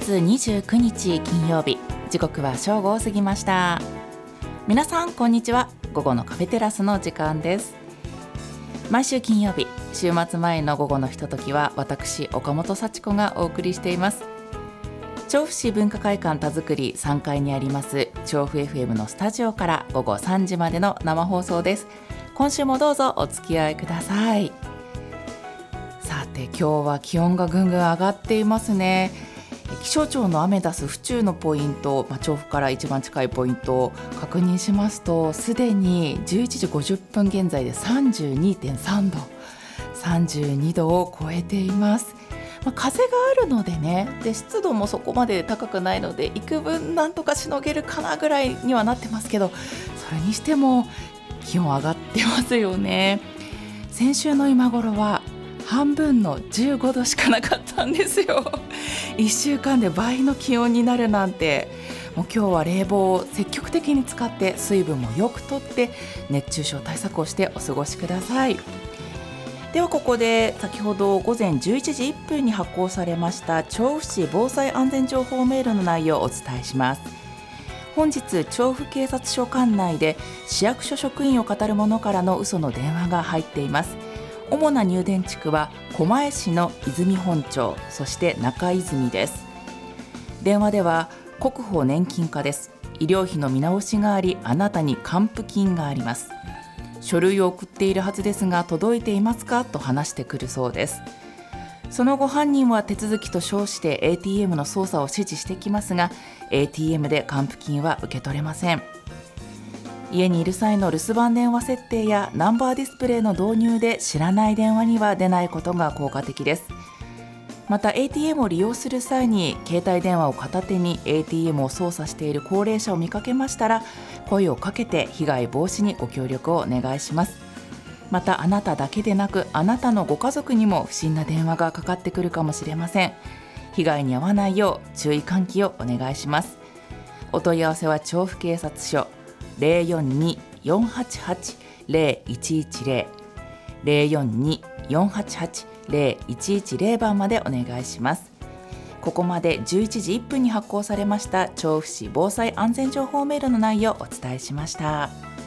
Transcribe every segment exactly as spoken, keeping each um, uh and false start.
つにじゅうくにち金曜日、時刻は正午を過ぎました。皆さんこんにちは。午後のカフェテラスの時間です。毎週金曜日、週末前の午後のひとときは私岡本幸子がお送りしています。調布市文化会館田作りさんかいにあります調布 エフエム のスタジオから午後さんじまでの生放送です。今週もどうぞお付き合いください。さて、今日は気温がぐんぐん上がっていますね。気象庁のアメダス府中のポイント、まあ、調布から一番近いポイントを確認しますと、すでにじゅういちじごじゅっぷん現在で さんじゅうにてんさんど、さんじゅうにどを超えています。まあ、風があるのでね、で湿度もそこまで高くないので幾分なんとかしのげるかなぐらいにはなってますけど、それにしても気温上がってますよね。先週の今頃は半分のじゅうごどしかなかったんですよ。いっしゅうかんで倍の気温になるなんて、もう今日は冷房を積極的に使って水分もよくとって熱中症対策をしてお過ごしください。ではここで先ほど午前じゅういちじいっぷんに発行されました調布市防災安全情報メールの内容をお伝えします。本日調布警察署管内で市役所職員を語る者からの嘘の電話が入っています。主な入電地区は狛江市の泉本町、そして中泉です。電話では国保年金課です。医療費の見直しがあり、あなたに還付金があります。書類を送っているはずですが届いていますかと話してくるそうです。その後犯人は手続きと称して エーティーエム の操作を指示してきますが、 エーティーエム で還付金は受け取れません。家にいる際の留守番電話設定やナンバーディスプレイの導入で知らない電話には出ないことが効果的です。また エーティーエム を利用する際に携帯電話を片手に エーティーエム を操作している高齢者を見かけましたら、声をかけて被害防止にご協力をお願いします。またあなただけでなく、あなたのご家族にも不審な電話がかかってくるかもしれません。被害に遭わないよう注意喚起をお願いします。お問い合わせは調布警察署 ゼロよんに よんはちはち ゼロいちいちゼロ ゼロよんに よんはちはち ゼロいちいちゼロ 番までお願いします。ここまでじゅういちじいっぷんに発行されました調布市防災安全情報メールの内容をお伝えしました。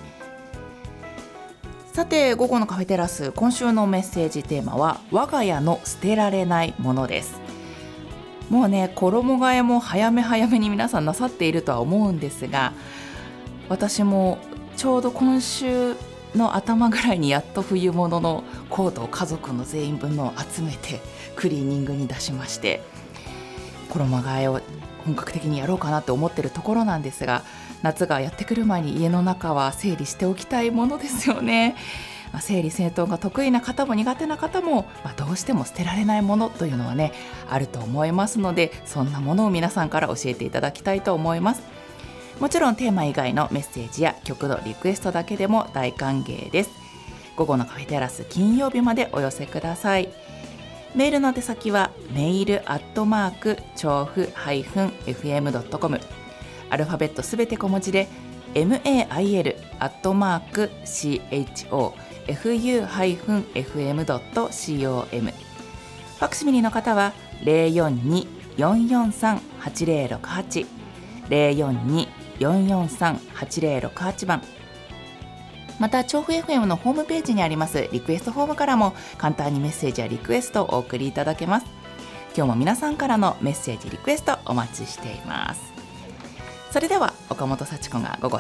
さて、午後のカフェテラス、今週のメッセージテーマは我が家の捨てられないものです。もうね、衣替えも早め早めに皆さんなさっているとは思うんですが、私もちょうど今週の頭ぐらいにやっと冬物のコートを家族の全員分のを集めてクリーニングに出しまして、衣替えを本格的にやろうかなと思っているところなんですが、夏がやってくる前に家の中は整理しておきたいものですよね。まあ、整理整頓が得意な方も苦手な方も、まあ、どうしても捨てられないものというのはね、あると思いますので、そんなものを皆さんから教えていただきたいと思います。もちろんテーマ以外のメッセージや曲のリクエストだけでも大歓迎です。午後のカフェテラス、金曜日までお寄せください。メールの宛先はメールアットマーク調布 エフエム ドットコム、 アルファベットすべて小文字で メール アットマーク チョフ エフエム ドットコム、 ファクシミリの方は ゼロよんに よんよんさん はちゼロろくはち ゼロよんに よんよんさん はちゼロろくはち 番、また調布 エフエム のホームページにありますリクエストフォームからも簡単にメッセージやリクエストをお送りいただけます。今日も皆さんからのメッセージリクエストお待ちしています。それでは岡本幸子が午後